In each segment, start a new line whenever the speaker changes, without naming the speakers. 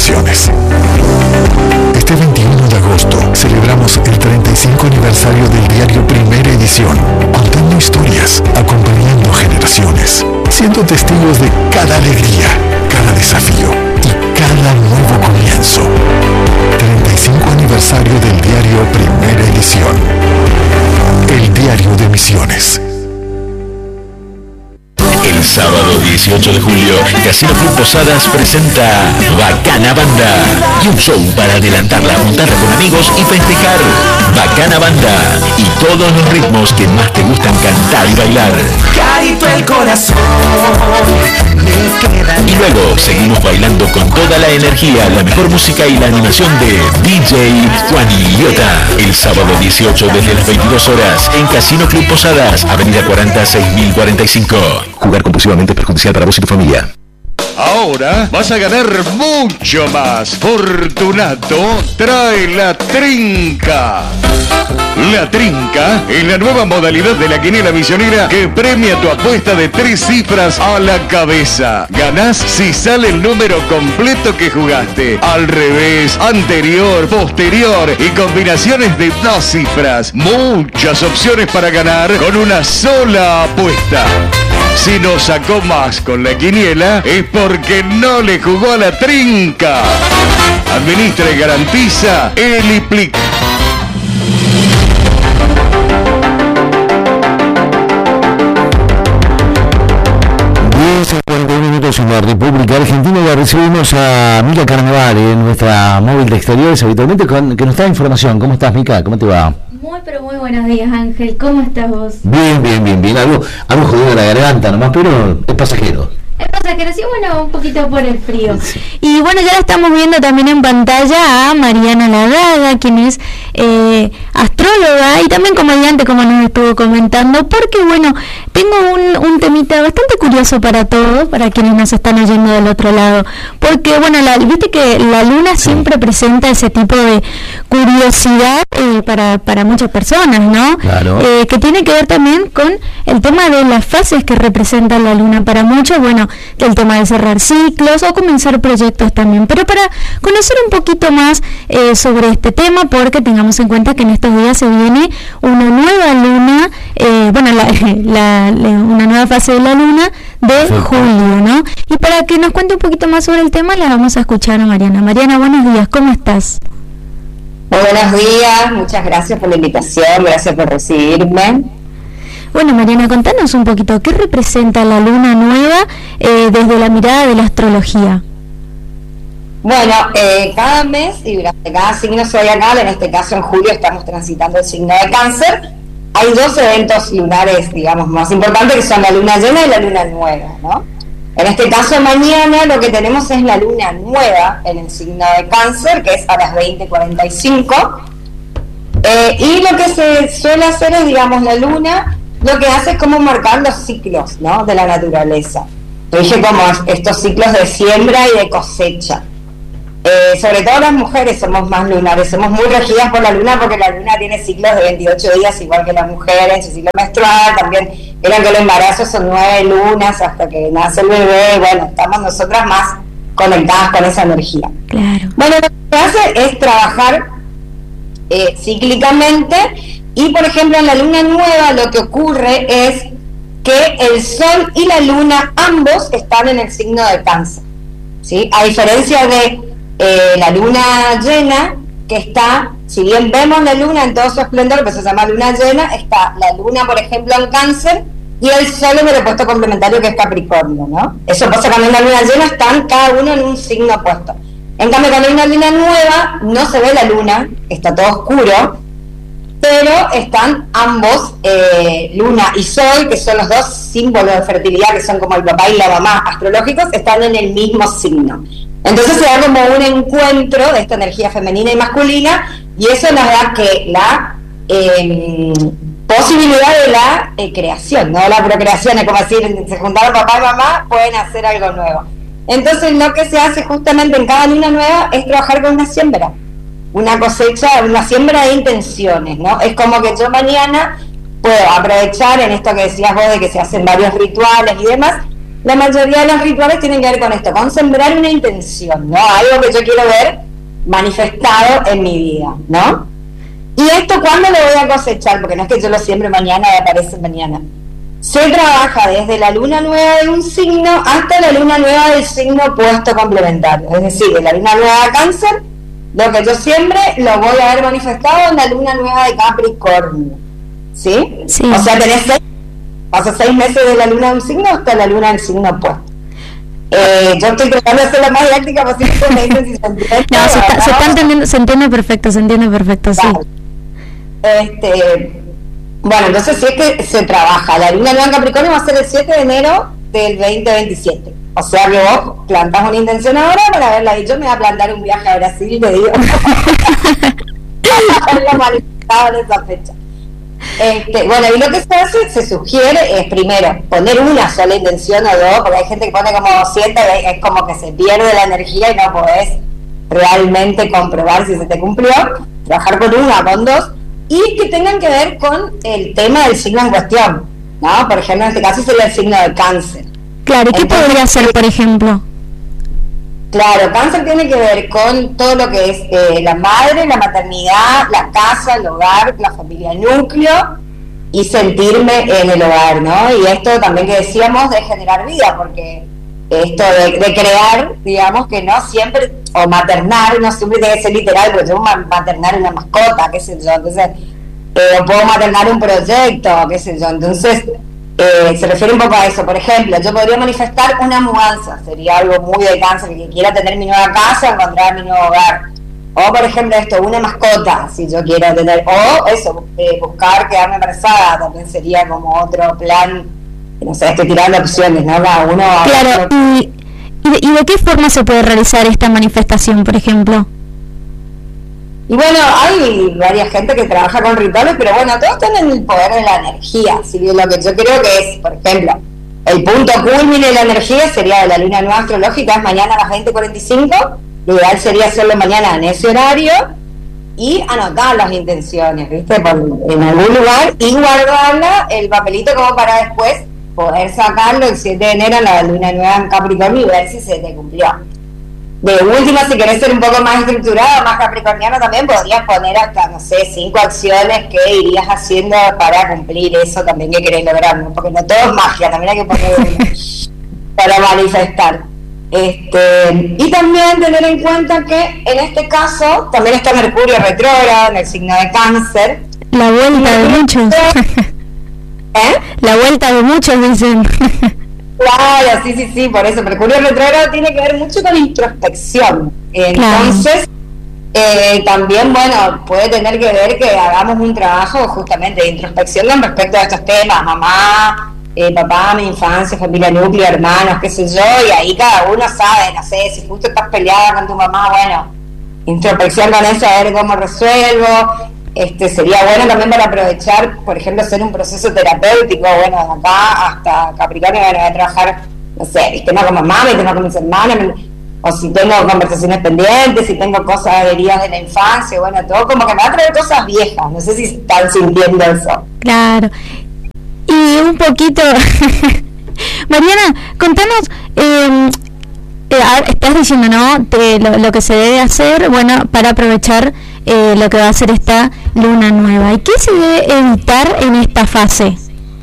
generaciones. Este 21 de agosto celebramos el 35 aniversario del diario Primera Edición, contando historias, acompañando generaciones, siendo testigos de cada alegría, cada desafío y cada nuevo comienzo. 35 aniversario del diario Primera Edición. El diario de Misiones.
El sábado 18 de julio, Casino Club Posadas presenta Bacana Banda y un show para adelantar la juntada con amigos y festejar. Bacana Banda y todos los ritmos que más te gustan cantar y bailar.
Carito el corazón me queda.
Y luego seguimos bailando con toda la energía, la mejor música y la animación de DJ Juan Idiota. El sábado 18 desde las 22 horas en Casino Club Posadas, Avenida 40 6045. Jugar compulsivamente es perjudicial para vos y tu familia.
Ahora vas a ganar mucho más. Fortunato trae la trinca. La trinca es la nueva modalidad de la quiniela misionera que premia tu apuesta de 3 cifras a la cabeza. Ganás si sale el número completo que jugaste. Al revés, anterior, posterior y combinaciones de 2 cifras. Muchas opciones para ganar con una sola apuesta. Si no sacó más con la quiniela es porque no le jugó a la trinca. Administra y garantiza Eliplic.
41 minutos en la República Argentina. Ya recibimos a Mica Carnevale, nuestra móvil de exteriores, habitualmente que nos da información. ¿Cómo estás, Mica? ¿Cómo te va?
Pero muy buenos días, Ángel. ¿Cómo estás vos?
Bien. Algo jodido de la garganta nomás, pero es pasajero.
Es pasajero, sí, bueno, un poquito por el frío. Sí. Y bueno, ya la estamos viendo también en pantalla a Mariana Ladaga, quien es astróloga y también comediante, como nos estuvo comentando, porque bueno, tengo un temita bastante curioso para todos, para quienes nos están oyendo del otro lado, porque bueno, viste que la luna siempre presenta ese tipo de curiosidad para muchas personas, ¿no?
Claro.
Que tiene que ver también con el tema de las fases que representa la luna. Para muchos, bueno, el tema de cerrar ciclos o comenzar proyectos también, pero para conocer un poquito más sobre este tema, porque tengamos en cuenta que en estos días se viene una nueva luna, una nueva fase de la luna de julio, ¿no? Y para que nos cuente un poquito más sobre el tema, la vamos a escuchar a Mariana. Mariana, buenos días, ¿cómo estás?
Muy buenos días, muchas gracias por la invitación, gracias por recibirme.
Bueno, Mariana, contanos un poquito, ¿qué representa la luna nueva desde la mirada de la astrología?
Bueno, cada mes y durante cada signo zodiacal, en este caso en julio estamos transitando el signo de Cáncer, hay 2 eventos lunares, digamos, más importantes, que son la luna llena y la luna nueva, ¿no? En este caso mañana lo que tenemos es la luna nueva en el signo de Cáncer, que es a las 20:45, y lo que se suele hacer es, digamos, la luna lo que hace es como marcar los ciclos, ¿no?, de la naturaleza. Yo dije como estos ciclos de siembra y de cosecha. Sobre todo las mujeres somos más lunares, somos muy regidas por la luna, porque la luna tiene ciclos de 28 días, igual que las mujeres, su ciclo menstrual, también vieron que el embarazo son 9 lunas hasta que nace el bebé. Bueno, estamos nosotras más conectadas con esa energía.
Claro.
Bueno, lo que hace es trabajar cíclicamente, y por ejemplo en la luna nueva lo que ocurre es que el sol y la luna ambos están en el signo de Cáncer, ¿sí? A diferencia de la luna llena, que está, si bien vemos la luna en todo su esplendor, pues se llama luna llena, está la luna, por ejemplo, en Cáncer, y el sol en el opuesto complementario, que es Capricornio, ¿no? Eso pasa cuando en la luna llena están cada uno en un signo opuesto. En cambio, cuando hay una luna nueva, no se ve la luna, está todo oscuro, pero están ambos, luna y sol, que son los 2 símbolos de fertilidad, que son como el papá y la mamá astrológicos, están en el mismo signo. Entonces se da como un encuentro de esta energía femenina y masculina, y eso nos da que la posibilidad de la creación, no la procreación, es como decir, se juntaron papá y mamá, pueden hacer algo nuevo. Entonces lo que se hace justamente en cada luna nueva es trabajar con una siembra, una cosecha, una siembra de intenciones, ¿no? Es como que yo mañana puedo aprovechar en esto que decías vos de que se hacen varios rituales y demás, la mayoría de los rituales tienen que ver con esto, con sembrar una intención, ¿no? Algo que yo quiero ver manifestado en mi vida, ¿no? Y esto, ¿cuándo lo voy a cosechar? Porque no es que yo lo siembre mañana y aparece mañana. Se trabaja desde la luna nueva de un signo hasta la luna nueva del signo opuesto complementario. Es decir, de la luna nueva de Cáncer, lo que yo siembre lo voy a ver manifestado en la luna nueva de Capricornio. ¿Sí?
Sí.
O sea, pasa 6 meses de la luna de un signo hasta la luna del signo opuesto. Yo estoy tratando de ser lo más didáctica posible, me dicen si se entiende.
No, se está entendiendo, se entiende perfecto, sí.
Bueno, entonces si es que se trabaja, la luna nueva en Capricornio va a ser el 7 de enero del 2027. O sea que vos plantás una intención ahora para haberla dicho, me voy a plantar un viaje a Brasil y te digo haberla manifestado en esa fecha. Bueno, y lo que se hace, se sugiere es primero poner una sola intención o dos, porque hay gente que pone como 200 y es como que se pierde la energía y no podés realmente comprobar si se te cumplió. Trabajar con una, con dos, y que tengan que ver con el tema del signo en cuestión, ¿no? Por ejemplo, en este caso sería el signo de Cáncer.
Claro, ¿y qué podría ser, por ejemplo?
Claro, Cáncer tiene que ver con todo lo que es la madre, la maternidad, la casa, el hogar, la familia, el núcleo, y sentirme en el hogar, ¿no? Y esto también que decíamos de generar vida, porque esto de crear, digamos que no siempre, o maternar, no siempre tiene que ser literal, porque yo maternar una mascota, qué sé yo, entonces, o puedo maternar un proyecto, qué sé yo, entonces, se refiere un poco a eso. Por ejemplo, yo podría manifestar una mudanza, sería algo muy de Cáncer, que quiera tener mi nueva casa, encontrar mi nuevo hogar. O por ejemplo esto, una mascota, si yo quiero tener, o eso, buscar quedarme embarazada, también sería como otro plan, no sé, estoy tirando opciones, ¿no? Cada uno.
Claro, ¿y de qué forma se puede realizar esta manifestación, por ejemplo?
Y bueno, hay varias gente que trabaja con rituales, pero bueno, todos tienen el poder de la energía, así que lo que yo creo que es, por ejemplo, el punto culmine de la energía sería de la luna nueva astrológica, es mañana a las 20:45, lo ideal sería hacerlo mañana en ese horario y anotar las intenciones, ¿viste? En algún lugar y guardarla, el papelito como para después poder sacarlo el 7 de enero en la luna nueva en Capricornio y ver si se te cumplió. De última, si querés ser un poco más estructurado, más capricorniano también, podrías poner hasta, no sé, 5 acciones que irías haciendo para cumplir eso también que querés lograr, ¿no? Porque no todo es magia, también hay que poner para manifestar. Y también tener en cuenta que en este caso también está Mercurio retrógrado en el signo de Cáncer.
La vuelta de muchos. La vuelta de muchos, dicen.
Claro, sí, por eso Mercurio retrógrado tiene que ver mucho con introspección. Entonces, también, bueno, puede tener que ver que hagamos un trabajo justamente de introspección con respecto a estos temas, mamá, papá, mi infancia, familia, núcleo, hermanos, qué sé yo, y ahí cada uno sabe, no sé, si justo estás peleada con tu mamá, bueno, introspección con eso, a ver cómo resuelvo. Sería bueno también para aprovechar, por ejemplo, hacer un proceso terapéutico, bueno, de acá hasta Capricornio, bueno, voy a trabajar, no sé, mi tema con mamá, mi tema con mis hermanos, o si tengo conversaciones pendientes, si tengo cosas heridas de la infancia, bueno, todo como que me va a traer cosas viejas, no sé si están sintiendo eso.
Claro, y un poquito, Mariana, contanos, estás diciendo, ¿no?, lo que se debe hacer, bueno, para aprovechar lo que va a ser esta luna nueva. ¿Y qué se debe evitar en esta fase?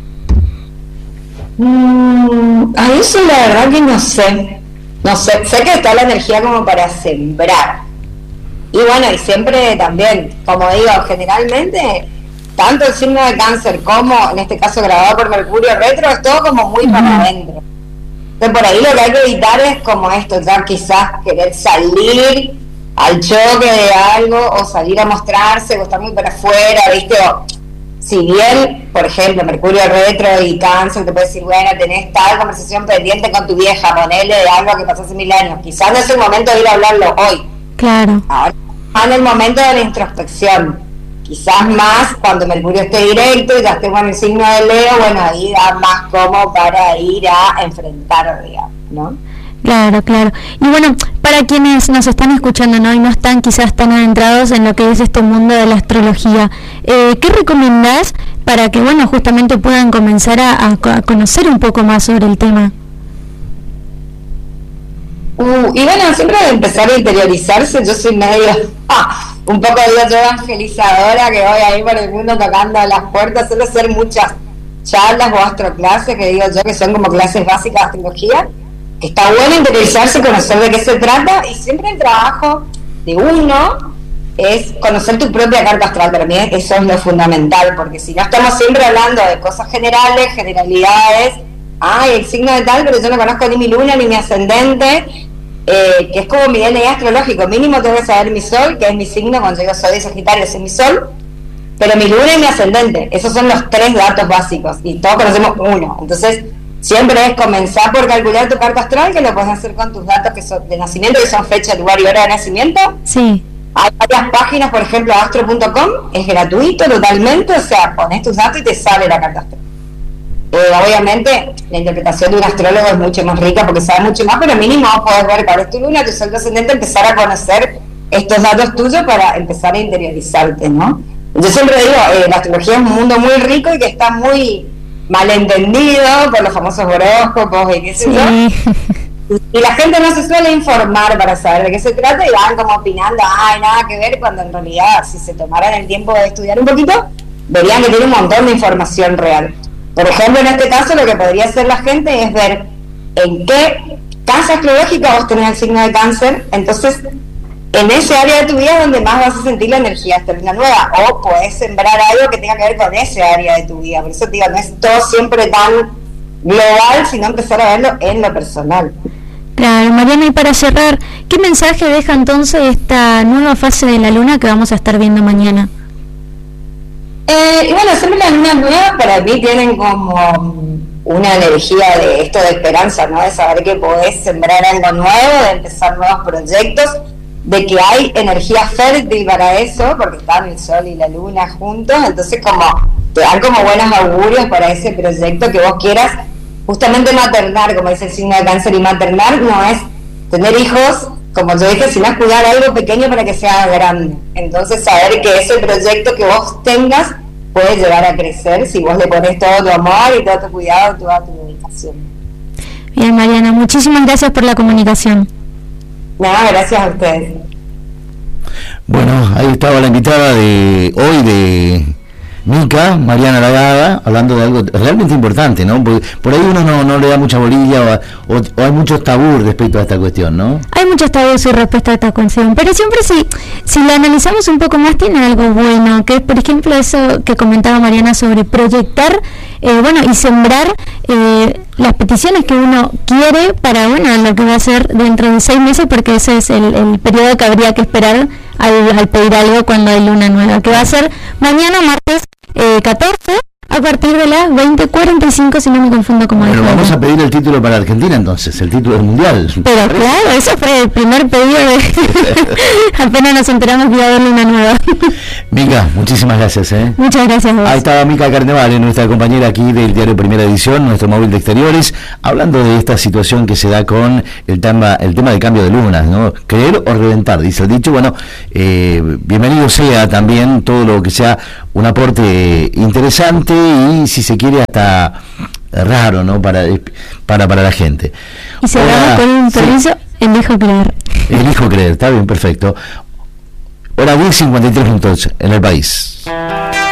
A eso la verdad que no sé. Sé que está la energía como para sembrar. Y bueno, y siempre también, como digo, generalmente, tanto el signo de Cáncer como, en este caso grabado por Mercurio retro, es todo como muy para adentro. Entonces por ahí lo que hay que evitar es como esto, ya quizás querer salir al choque de algo o salir a mostrarse o estar muy para afuera, ¿viste? O, si bien, por ejemplo, Mercurio retro y Cáncer te puede decir, bueno, tenés tal conversación pendiente con tu vieja, ponele de algo que pasó hace 1000 años, quizás no es el momento de ir a hablarlo hoy.
Claro.
Ahora en el momento de la introspección, quizás más cuando Mercurio esté directo y ya esté con el signo de Leo, bueno, ahí da más como para ir a enfrentar, digamos, ¿no?
Claro. Y bueno, para quienes nos están escuchando, ¿no?, y no están quizás tan adentrados en lo que es este mundo de la astrología, ¿qué recomendás para que, bueno, justamente puedan comenzar a conocer un poco más sobre el tema?
Y bueno, siempre de empezar a interiorizarse. Yo soy medio, un poco digo yo evangelizadora, que voy ahí por el mundo tocando las puertas. Suelo hacer muchas charlas o astroclases, que digo yo que son como clases básicas de astrología. Está bueno interiorizarse, conocer de qué se trata, y siempre el trabajo de uno es conocer tu propia carta astral. Para mí eso es lo fundamental, porque si no estamos siempre hablando de cosas generales, generalidades, el signo de tal, pero yo no conozco ni mi luna ni mi ascendente, que es como mi DNA astrológico. Mínimo tengo que saber mi sol, que es mi signo. Cuando yo soy de Sagitario, es mi sol, pero mi luna y mi ascendente, esos son los 3 datos básicos, y todos conocemos uno. Entonces siempre es comenzar por calcular tu carta astral, que lo puedes hacer con tus datos que son de nacimiento, que son fecha, lugar y hora de nacimiento.
Sí.
Hay varias páginas, por ejemplo, astro.com, es gratuito totalmente, o sea, pones tus datos y te sale la carta astral. Obviamente la interpretación de un astrólogo es mucho más rica porque sabe mucho más, pero mínimo puedes ver cuál es tu luna, tu sol, tu ascendente, empezar a conocer estos datos tuyos para empezar a interiorizarte, ¿no? Yo siempre digo, la astrología es un mundo muy rico y que está muy malentendido por los famosos horóscopos y qué sé yo. Y la gente no se suele informar para saber de qué se trata, y van como opinando, nada que ver, cuando en realidad si se tomaran el tiempo de estudiar un poquito, verían que tiene un montón de información real. Por ejemplo, en este caso lo que podría hacer la gente es ver en qué casa astrológica vos tenés el signo de Cáncer, entonces en ese área de tu vida es donde más vas a sentir la energía astral nueva, o podés sembrar algo que tenga que ver con ese área de tu vida. Por eso te digo, no es todo siempre tan global, sino empezar a verlo en lo personal.
Claro, Mariana, y para cerrar, ¿qué mensaje deja entonces esta nueva fase de la luna que vamos a estar viendo mañana?
Y bueno, siempre las lunas nuevas para mí tienen como una energía de esto de esperanza, ¿no? De saber que podés sembrar algo nuevo, de empezar nuevos proyectos, de que hay energía fértil para eso, porque están el sol y la luna juntos, entonces como te dan como buenos augurios para ese proyecto que vos quieras. Justamente maternar, como dice el signo de Cáncer, y maternar no es tener hijos, como yo dije, sino es cuidar algo pequeño para que sea grande. Entonces saber que ese proyecto que vos tengas puede llegar a crecer si vos le pones todo tu amor y todo tu cuidado, toda tu dedicación.
Bien, Mariana, muchísimas gracias por la comunicación.
Nada, gracias a ustedes.
Bueno, ahí estaba la invitada de hoy de Mica, Mariana Lagada, hablando de algo realmente importante, ¿no? Porque por ahí uno no le da mucha bolilla o hay muchos tabús respecto a esta cuestión, ¿no? Hay
muchos tabús y respuesta a esta cuestión, pero siempre si lo analizamos un poco más tiene algo bueno, que es por ejemplo eso que comentaba Mariana sobre proyectar, y sembrar las peticiones que uno quiere para, lo que va a ser dentro de 6 meses, porque ese es el periodo que habría que esperar al pedir algo cuando hay luna nueva, que va a ser mañana martes 14 a partir de las 20:45, si no me confundo como
Pero vamos a pedir el título para Argentina entonces, el título del Mundial.
Pero claro, eso fue el primer pedido apenas nos enteramos que iba a haber luna nueva.
Mica, muchísimas gracias.
Muchas gracias a vos.
Ahí estaba Mica Carnevale, nuestra compañera aquí del diario Primera Edición, nuestro móvil de exteriores, hablando de esta situación que se da con el tema del cambio de lunas, ¿no? Creer o reventar, dice el dicho. Bueno, bienvenido sea también todo lo que sea un aporte interesante y, si se quiere, hasta raro, ¿no? Para la gente.
Y cerramos con un permiso, elijo creer.
Elijo creer, está bien, perfecto. Hora 10:53 minutos en el país.